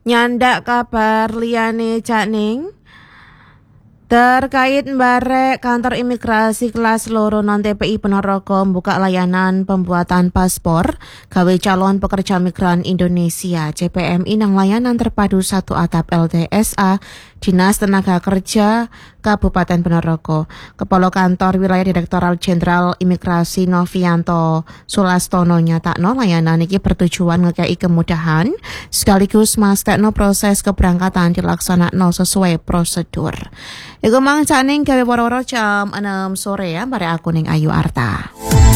Nyandak kabar liyane Cak Ning terkait barek kantor imigrasi kelas loro non TPI Ponorogo buka layanan pembuatan paspor gawe calon pekerja migran Indonesia CPMI nang layanan terpadu satu atap LTSA Dinas Tenaga Kerja Kabupaten Ponorogo. Kepala Kantor Wilayah Direktoral Jenderal Imigrasi Novianto Sulastono nyatakno layanan iki bertujuan ngekei kemudahan sekaligus mastekno proses keberangkatan dilaksanakno sesuai prosedur. Iku mang Cak Ning gawe woro-woro jam 6 sore ya, bare aku ning Ayu Arta.